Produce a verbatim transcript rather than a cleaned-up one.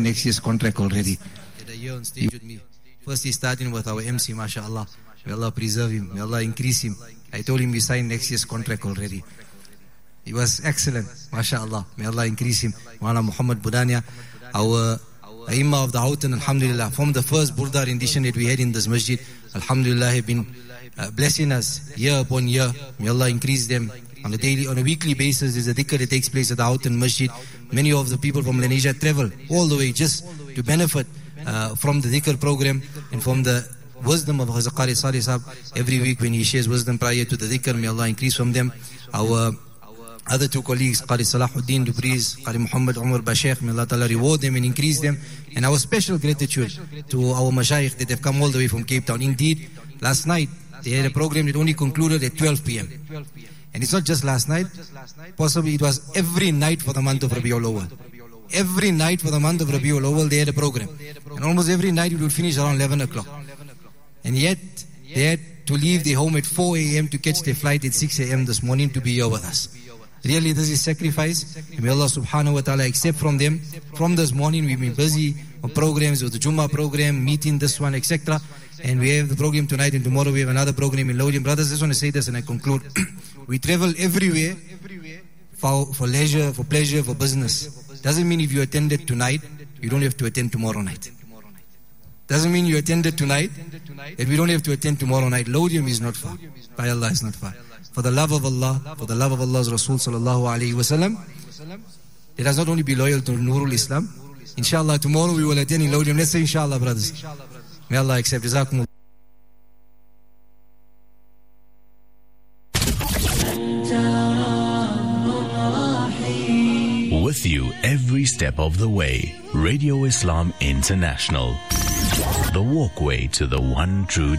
next year's contract already. A year on stage with me. First he's starting with our M C, mashallah. May Allah preserve him, may Allah increase him. I told him we signed next year's contract already. He was excellent, mashallah. May Allah increase him. Maulana Muhammad Budania, our Aimma of the Houghton, alhamdulillah, from the first Burda rendition that we had in this masjid, alhamdulillah, have been uh, blessing us year upon year. May Allah increase them. On a daily, on a weekly basis, there's a dhikr that takes place at the Houghton Masjid. Many of the people from Lenasia travel all the way just to benefit uh, from the dhikr program and from the wisdom of Hazrat Qari Salih Sahab. Every week when he shares wisdom prior to the dhikr, may Allah increase from them. Our other two colleagues, Qari Salahuddin Dubriz, Qari Muhammad Umar Bashekh, may Allah Ta'ala reward them and increase them. And our special gratitude to our mashayikh that have come all the way from Cape Town. Indeed, last night, they had a program that only concluded at twelve p m And it's not just last night, possibly it was every night for the month of Rabiul Awwal. Every night for the month of Rabiul Awwal, they had a program. And almost every night it would finish around eleven o'clock. And yet, they had to leave their home at four a m to catch their flight at six a m this morning to be here with us. Really, this is sacrifice. And may Allah subhanahu wa ta'ala accept from them. From this morning, we've been busy on programs, with the Jummah program, meeting this one, et cetera. And we have the program tonight, and tomorrow we have another program in Lodium. Brothers, I just want to say this and I conclude. We travel everywhere for, for leisure, for pleasure, for business. Doesn't mean if you attended tonight, you don't have to attend tomorrow night. Doesn't mean you attended tonight, that we don't have to attend tomorrow night. Lodium is not far. By Allah is not far. For the love of Allah, for the love of Allah's Rasul sallallahu alayhi wa sallam, let us not only be loyal to Nurul Islam. Inshallah, tomorrow we will attend in Lodium. Let's say inshallah, brothers. May Allah accept. Jazakumullah. With you every step of the way. Radio Islam International. The walkway to the one true